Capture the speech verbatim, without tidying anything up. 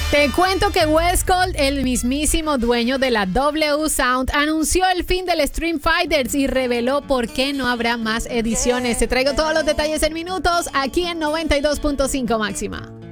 Te cuento que Westcott, el mismísimo dueño de la W Sound, anunció el fin del Stream Fighters y reveló por qué no habrá más ediciones. Te traigo todos los detalles en minutos aquí en noventa y dos punto cinco Máxima.